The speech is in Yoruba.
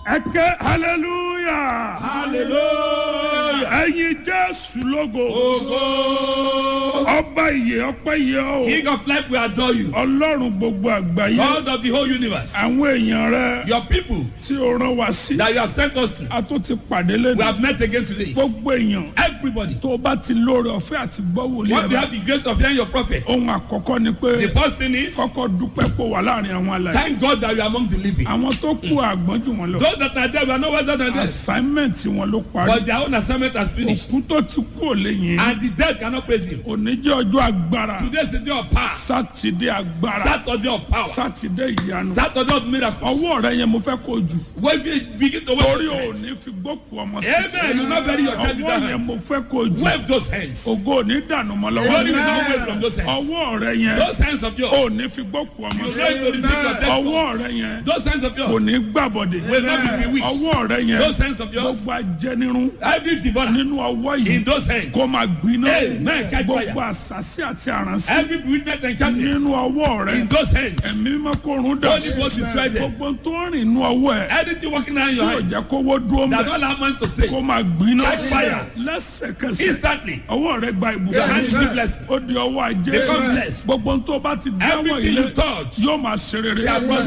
Ẹ̀kẹ́ hallelujah. Hallelujah. Ẹ̀yin Jésù lógo. Ogo. Ọba ìyè ọpẹ́ yẹ ọ́. King of life, we adore you. Ọlọ́run gbogbo àgbáyé. God of the whole universe. Àwọn èèyàn rẹ Your people tí o rán wa sí. that you have sent us to. A tó ti pàdé lẹ́nu. We have met again today. Gbogbo èèyàn Everybody. tó o bá ti lóore ọ̀fẹ́ àti gbọ́ wòlíì What you ẹ̀ bá. have the grace of hearing your prophet. Ohun àkọ́kọ́ ni pé The first thing is, kọ́kọ́ dúpẹ́ pò wà láàrin àwọn alàyè. thank God that you are among the living. Àwọn tó kú àgbọ́n jù wọn lọ. Those that are dead, we are not wiser than them. Assignment wọn ló parí. But their own assignment has finished. Òkú tó ti kú ò lè yìn. And the dead cannot praise him. Òní jẹ́ ọjọ́ agbára. Today is the day of power. Sátidé agbára. Saturday of power. Sátidé ìyanu. Saturday of miracles. Ọwọ́ rẹ yẹn mo fẹ́ kó jù. When we begin to Torí wave ò those hands. ní fi gbókù ọmọ sí. Amen. You not bury your child with Ọwọ́ that yẹn hand. mo fẹ́ kó jù. Wave those hands. Ògo ò ní dànù mọ́ Glory lọ́wọ́. will not waste from those hands. Ọwọ́ rẹ yẹn Those hands of yours. ò ní fi gbókù ọmọ You sí. ready to receive your testimony. Ọwọ́ rẹ yẹn Those hands of kò yours ní gbàbọ̀dẹ̀. will not be bewitched. Ọwọ́ rẹ yẹn Those hands of yours. gbogbo ajẹnirun Every devourer nínú ọwọ́ in yìí those hands. kó máa gbiná. Amen. Catch fire. Gbogbo àṣàsí àti àrànsí Every bewitchment and enchantment nínú ọwọ́ rẹ. in those hands. Ẹ̀mí mímọ́ kó run dà. Holy Ghost destroy them. Gbogbo tó ń rìn nínú ọwọ́ ẹ̀ Anything working around tí your ò hands jẹ́ kówó dúró that mẹ́ don't allow man to stay. kó máa gbiná. Catch fire. Lẹ́sẹ̀kẹsẹ̀ Instantly. ọwọ́ rẹ gba Your hand is ìbùkún. blessed. Ó di ọwọ́ ajé. Become blessed. Gbogbo tó bá ti dáwọ́ Everything ilé you touch yóò máa ṣe rere. shall prosper.